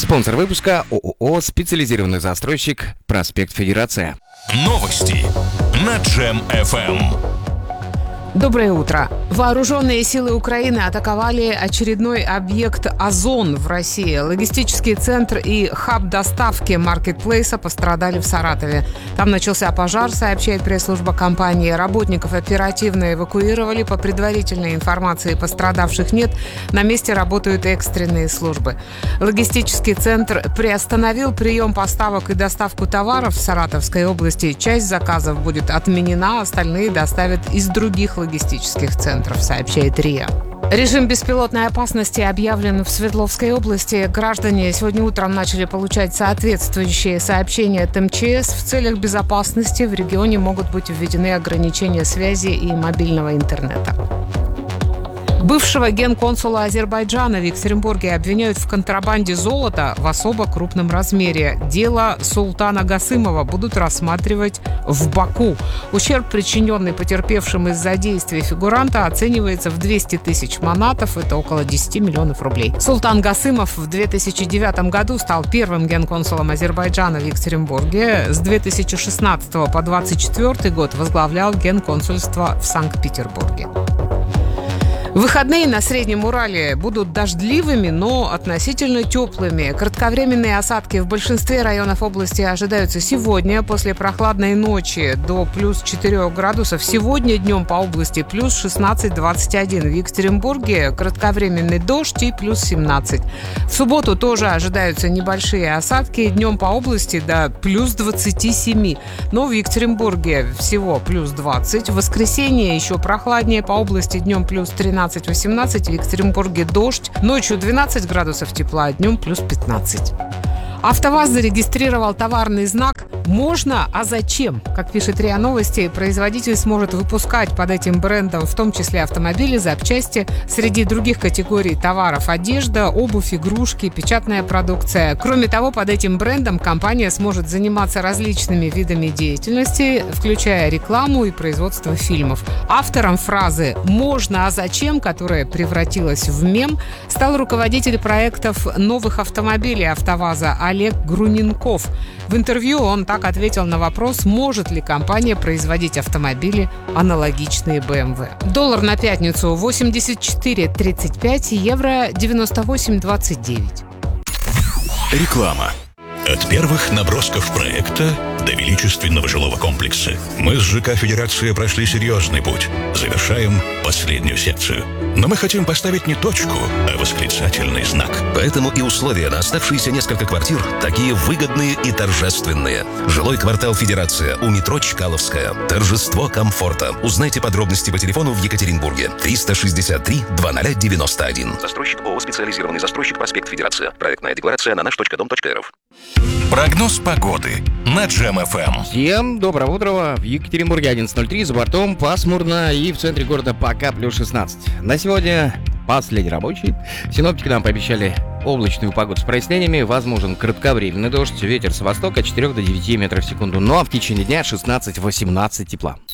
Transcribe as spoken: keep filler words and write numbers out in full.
Спонсор выпуска ООО «Специализированный застройщик. Проспект Федерация». Новости на Джем эф эм. Доброе утро. Вооруженные силы Украины атаковали очередной объект «Озон» в России. Логистический центр и хаб доставки маркетплейса пострадали в Саратове. Там начался пожар, сообщает пресс-служба компании. Работников оперативно эвакуировали. По предварительной информации пострадавших нет. На месте работают экстренные службы. Логистический центр приостановил прием поставок и доставку товаров в Саратовской области. Часть заказов будет отменена, остальные доставят из других логистических центров, сообщает РИА. Режим беспилотной опасности объявлен в Свердловской области. Граждане сегодня утром начали получать соответствующие сообщения от эм че эс. В целях безопасности в регионе могут быть введены ограничения связи и мобильного интернета. Бывшего генконсула Азербайджана в Екатеринбурге обвиняют в контрабанде золота в особо крупном размере. Дело Султана Гасымова будут рассматривать в Баку. Ущерб, причиненный потерпевшим из-за действий фигуранта, оценивается в двести тысяч манатов, это около десять миллионов рублей. Султан Гасымов в две тысячи девятом году стал первым генконсулом Азербайджана в Екатеринбурге. С две тысячи шестнадцатого по двадцать четвёртый год возглавлял генконсульство в Санкт-Петербурге. Выходные на Среднем Урале будут дождливыми, но относительно теплыми. Кратковременные осадки в большинстве районов области ожидаются сегодня, после прохладной ночи до плюс четырех градусов. Сегодня днем по области плюс шестнадцать - двадцать один. В Екатеринбурге кратковременный дождь и плюс семнадцать. В субботу тоже ожидаются небольшие осадки. Днем по области до плюс двадцать семь. Но в Екатеринбурге всего плюс двадцать. В воскресенье еще прохладнее, по области днем плюс тринадцать - восемнадцать, в Екатеринбурге дождь, ночью двенадцать градусов тепла, а днем плюс пятнадцать. АвтоВАЗ зарегистрировал товарный знак «Можно, а зачем?». Как пишет РИА Новости, производитель сможет выпускать под этим брендом в том числе автомобили, запчасти, среди других категорий товаров: одежда, обувь, игрушки, печатная продукция. Кроме того, под этим брендом компания сможет заниматься различными видами деятельности, включая рекламу и производство фильмов. Автором фразы «Можно, а зачем?», которая превратилась в мем, стал руководитель проектов новых автомобилей АвтоВАЗа Олег Груненков. В интервью он так ответил на вопрос, может ли компания производить автомобили, аналогичные бэ эм вэ. Доллар на пятницу восемьдесят четыре тридцать пять, евро девяносто восемь двадцать девять. Реклама. От первых набросков проекта до величественного жилого комплекса мы с ЖК «Федерация» прошли серьезный путь. Завершаем последнюю секцию. Но мы хотим поставить не точку, а восклицательный знак. Поэтому и условия на оставшиеся несколько квартир такие выгодные и торжественные. Жилой квартал «Федерация» у метро Чкаловская. Торжество комфорта. Узнайте подробности по телефону в Екатеринбурге. триста шестьдесят три двадцать девяносто один. Застройщик ООО «Специализированный застройщик. Проспект Федерация». Проектная декларация на наш точка дом точка эр эф. Прогноз погоды на Джем эф эм. Всем доброго утра. В Екатеринбурге одиннадцать ноль три, за бортом пасмурно, и в центре города пока плюс шестнадцать. На сегодня последний рабочий. Синоптики нам пообещали облачную погоду с прояснениями, возможен кратковременный дождь, ветер с востока от четырёх до девяти метров в секунду, ну а в течение дня шестнадцать-восемнадцать тепла.